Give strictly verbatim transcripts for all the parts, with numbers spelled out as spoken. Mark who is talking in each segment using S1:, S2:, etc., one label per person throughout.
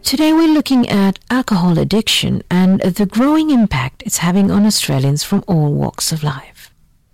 S1: Today we're looking at alcohol addiction and the growing impact it's having on Australians from all walks of life.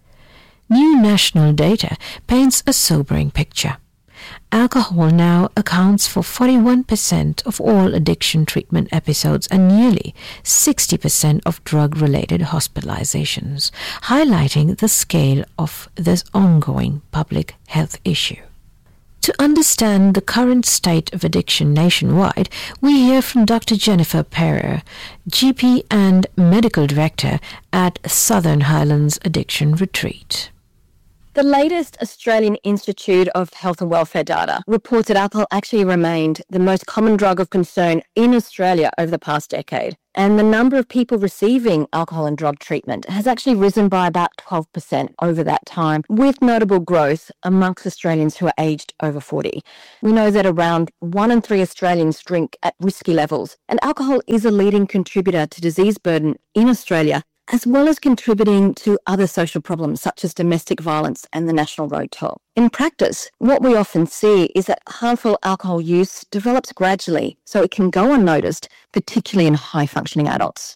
S1: New national data paints a sobering picture. Alcohol now accounts for forty-one percent of all addiction treatment episodes and nearly sixty percent of drug-related hospitalizations, highlighting the scale of this ongoing public health issue. To understand the current state of addiction nationwide, we hear from Doctor Jennifer Pereira, G P and Medical Director at Southern Highlands Addiction Retreat.
S2: The latest Australian Institute of Health and Welfare data reports that alcohol actually remained the most common drug of concern in Australia over the past decade. And the number of people receiving alcohol and drug treatment has actually risen by about twelve percent over that time, with notable growth amongst Australians who are aged over forty. We know that around one in three Australians drink at risky levels, and alcohol is a leading contributor to disease burden in Australia, as well as contributing to other social problems such as domestic violence and the national road toll. In practice, what we often see is that harmful alcohol use develops gradually, so it can go unnoticed, particularly in high-functioning adults.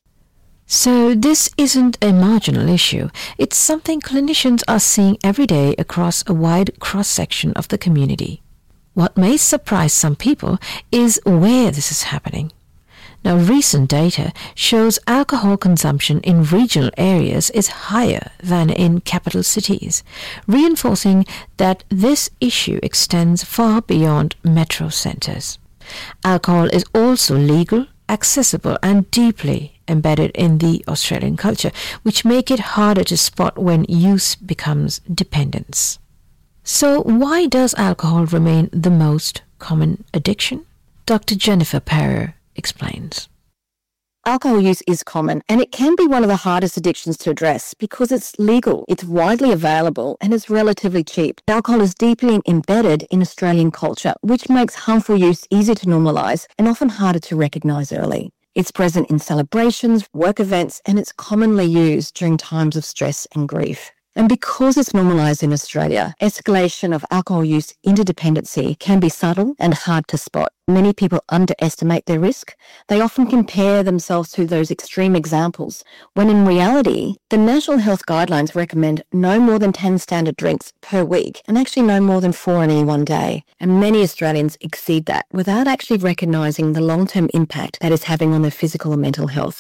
S1: So this isn't a marginal issue. It's something clinicians are seeing every day across a wide cross-section of the community. What may surprise some people is where this is happening. Now, recent data shows alcohol consumption in regional areas is higher than in capital cities, reinforcing that this issue extends far beyond metro centres. Alcohol is also legal, accessible and deeply embedded in the Australian culture, which make it harder to spot when use becomes dependence. So why does alcohol remain the most common addiction? Doctor Jennifer Pereira explains.
S2: Alcohol use is common, and it can be one of the hardest addictions to address because it's legal, it's widely available, and it's relatively cheap. Alcohol is deeply embedded in Australian culture, which makes harmful use easy to normalise and often harder to recognise early. It's present in celebrations, work events, and it's commonly used during times of stress and grief. And because it's normalised in Australia, escalation of alcohol use into dependency can be subtle and hard to spot. Many people underestimate their risk. They often compare themselves to those extreme examples, when in reality, the National Health Guidelines recommend no more than ten standard drinks per week and actually no more than four in any one day. And many Australians exceed that without actually recognising the long-term impact that is having on their physical and mental health.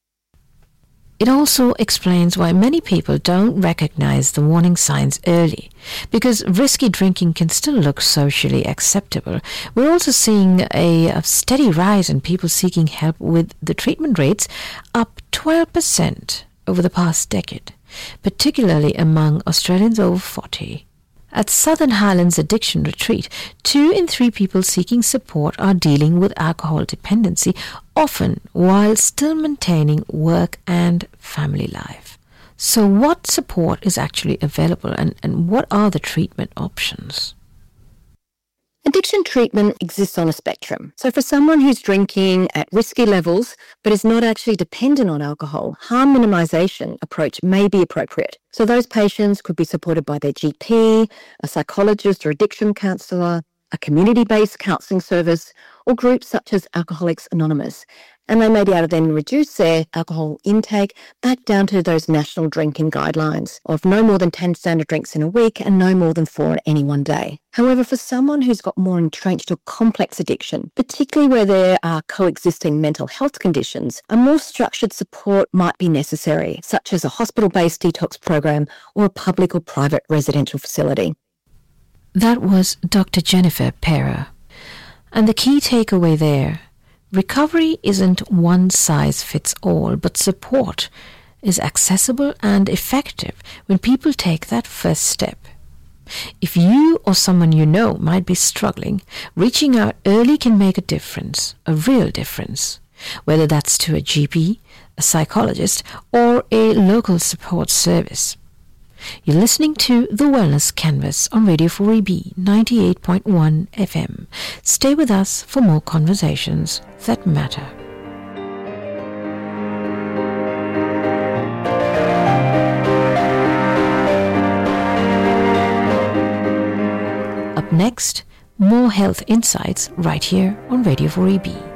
S1: It also explains why many people don't recognize the warning signs early, because risky drinking can still look socially acceptable. We're also seeing a, a steady rise in people seeking help, with the treatment rates up twelve percent over the past decade, particularly among Australians over forty. At Southern Highlands Addiction Retreat, two in three people seeking support are dealing with alcohol dependency, often while still maintaining work and family life. So what support is actually available, and, and what are the treatment options?
S2: Addiction treatment exists on a spectrum. So for someone who's drinking at risky levels but is not actually dependent on alcohol, harm minimisation approach may be appropriate. So those patients could be supported by their G P, a psychologist or addiction counsellor, a community-based counselling service, or groups such as Alcoholics Anonymous. And they may be able to then reduce their alcohol intake back down to those national drinking guidelines of no more than ten standard drinks in a week and no more than four in any one day. However, for someone who's got more entrenched or complex addiction, particularly where there are coexisting mental health conditions, a more structured support might be necessary, such as a hospital-based detox program or a public or private residential facility.
S1: That was Doctor Jennifer Pereira. And the key takeaway there: recovery isn't one size fits all, but support is accessible and effective when people take that first step. If you or someone you know might be struggling, reaching out early can make a difference, a real difference, whether that's to a G P, a psychologist, or a local support service. You're listening to The Wellness Canvas on Radio four E B ninety-eight point one F M. Stay with us for more conversations that matter. Up next, more health insights right here on Radio four E B.